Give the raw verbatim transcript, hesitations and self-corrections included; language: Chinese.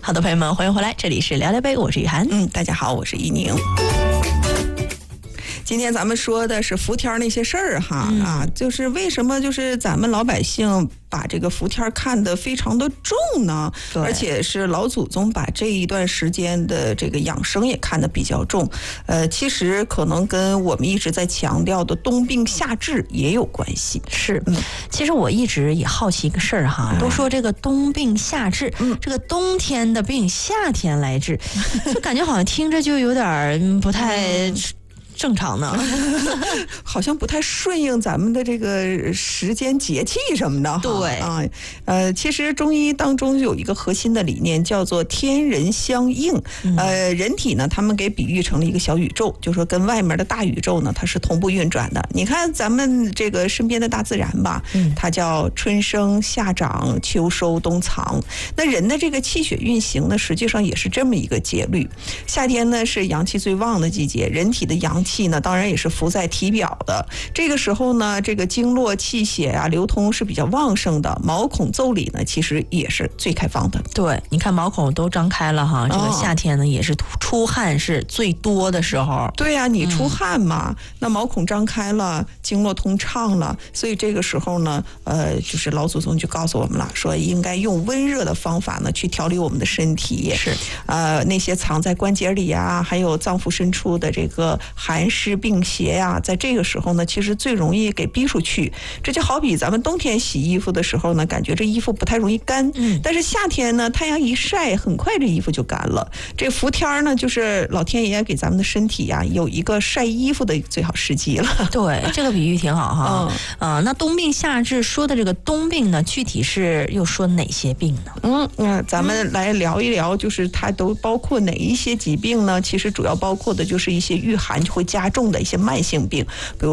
好的，朋友们，欢迎回来，这里是聊聊杯，我是雨涵。 嗯，大家好，我是一宁。今天咱们说的是伏天那些事儿哈、嗯、啊，就是为什么就是咱们老百姓把这个伏天看得非常的重呢？而且是老祖宗把这一段时间的这个养生也看得比较重。呃，其实可能跟我们一直在强调的冬病夏治也有关系。 是，嗯，其实我一直也好奇一个事儿哈，都说这个冬病夏治，嗯，这个冬天的病夏天来治，就感觉好像听着就有点不太。正常呢， 好像不太顺应咱们的这个时间节气什么的。 对啊，呃，其实中医当中有一个核心的理念叫做天人相应。嗯、呃，人体呢，他们给比喻成了一个小宇宙，就说跟外面的大宇宙呢，它是同步运转的。你看咱们这个身边的大自然吧，嗯、它叫春生夏长秋收冬藏。那人的这个气血运行呢，实际上也是这么一个节律。夏天呢是阳气最旺的季节，人体的阳气呢，当然也是浮在体表的。这个时候呢，这个经络气血啊流通是比较旺盛的，毛孔腠理呢其实也是最开放的。 对，你看毛孔都张开了哈，这个夏天呢、哦、也是出汗是最多的时候。 对呀、啊，你出汗嘛、嗯，那毛孔张开了，经络通畅了，所以这个时候呢，呃，就是老祖宗就告诉我们了，说应该用温热的方法呢去调理我们的身体。 是， 呃，那些藏在关节里啊，还有脏腑深处的这个寒湿病邪呀、啊，在这个时候呢，其实最容易给逼出去。这就好比咱们冬天洗衣服的时候呢，感觉这衣服不太容易干，嗯，但是夏天呢，太阳一晒，很快这衣服就干了。这伏天呢，就是老天爷给咱们的身体呀、啊，有一个晒衣服的最好时机了。 对，这个比喻挺好哈。嗯，呃，那冬病夏治说的这个冬病呢，具体是又说哪些病呢？ 嗯，那咱们来聊一聊，就是它都包括哪一些疾病呢？其实主要包括的就是一些御寒就会加重的一些慢性病，比如